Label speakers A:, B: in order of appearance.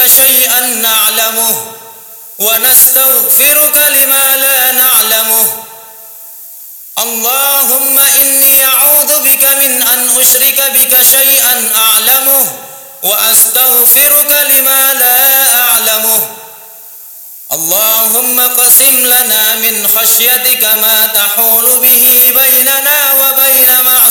A: شيئا نعلمه ونستغفرك لما لا نعلمه. اللهم إني أعوذ بك من أن أشرك بك شيئا أعلمه وأستغفرك لما لا أعلمه. اللهم اقسم لنا من خشيتك ما تحول به بيننا وبين معصيتك